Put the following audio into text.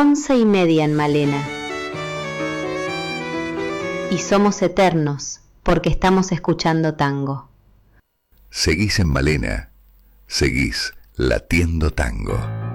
11:30 en Malena. Y somos eternos porque estamos escuchando tango. Seguís en Malena, seguís latiendo tango.